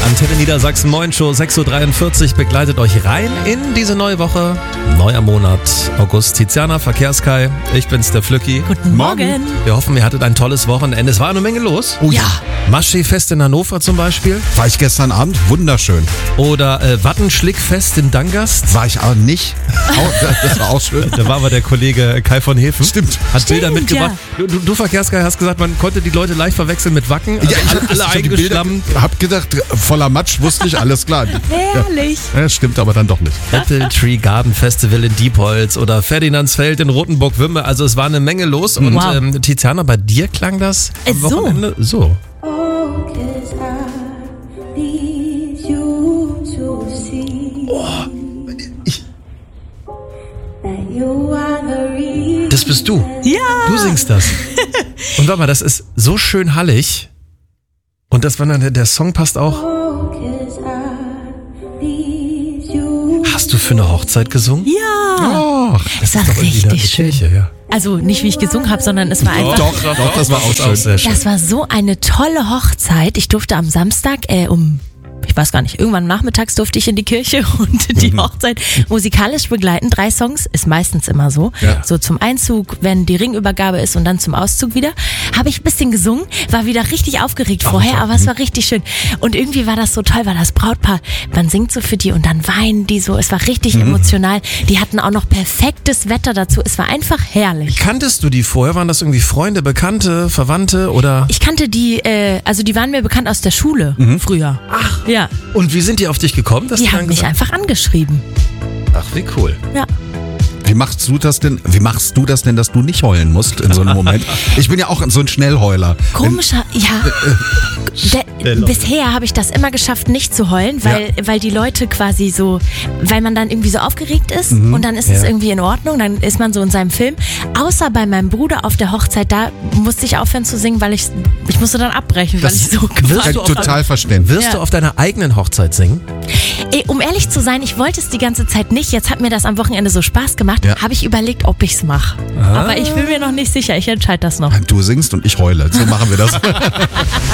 Antenne Niedersachsen Morgenshow 6.43 Uhr begleitet euch rein in diese neue Woche. Neuer Monat, August. Tiziana, Verkehrskai, ich bin's, der Flücki. Guten Morgen. Wir hoffen, ihr hattet ein tolles Wochenende. Es war eine Menge los. Oh ja. Maschsee-Fest in Hannover zum Beispiel. War ich gestern Abend, wunderschön. Oder Wattenschlick-Fest in Dangast. War ich auch nicht. Das war auch schön. Da war aber der Kollege Kai von Hefen. Stimmt. Hat Bilder mitgebracht. Ja. Du Verkehrskai, hast gesagt, man konnte die Leute leicht verwechseln mit Wacken. Also alle eingeschlammt. Hab gedacht, voller Matsch, wusste ich, alles klar. Herrlich. Ja, stimmt aber dann doch nicht. Apple Tree Garden Festival in Diepholz oder Ferdinandsfeld in Rothenburg-Wümme. Also es war eine Menge los. Und Wow. Tiziana, bei dir klang das am So. Wochenende so. Das bist du. Ja. Du singst das. Und warte mal, das ist so schön hallig. Und das war dann, der Song passt auch. Hast du für eine Hochzeit gesungen? Ja. Och, Das war ist doch irgendwie richtig eine schön. Kirche, ja. Also nicht, wie ich gesungen habe, sondern es war einfach... Doch, das war auch schön. Sehr schön. Das war so eine tolle Hochzeit. Ich durfte am Samstag ich weiß gar nicht, irgendwann nachmittags durfte ich in die Kirche und die Hochzeit musikalisch begleiten. 3 Songs, ist meistens immer so. Ja. So zum Einzug, wenn die Ringübergabe ist und dann zum Auszug wieder. Habe ich ein bisschen gesungen, war wieder richtig aufgeregt vorher, aber es war richtig schön. Und irgendwie war das so toll, weil das Brautpaar, man singt so für die und dann weinen die so. Es war richtig emotional. Die hatten auch noch perfektes Wetter dazu. Es war einfach herrlich. Kanntest du die vorher? Waren das irgendwie Freunde, Bekannte, Verwandte oder? Ich kannte die, also die waren mir bekannt aus der Schule früher. Ach. Ja. Und wie sind die auf dich gekommen? Dass Die du haben dann mich gesagt- einfach angeschrieben. Ach, wie cool. Ja. Wie machst du das denn, dass du nicht heulen musst in so einem Moment? Ich bin ja auch so ein Schnellheuler. Komischer, bisher habe ich das immer geschafft, nicht zu heulen, weil die Leute quasi so, weil man dann irgendwie so aufgeregt ist und dann ist es irgendwie in Ordnung, dann ist man so in seinem Film. Außer bei meinem Bruder auf der Hochzeit, da musste ich aufhören zu singen, weil ich musste dann abbrechen, weil ich so Kann total verstehen. Wirst du auf deiner eigenen Hochzeit singen? Um ehrlich zu sein, ich wollte es die ganze Zeit nicht. Jetzt hat mir das am Wochenende so Spaß gemacht. Ja. Habe ich überlegt, ob ich es mache. Aber ich bin mir noch nicht sicher. Ich entscheide das noch. Du singst und ich heule. So machen wir das.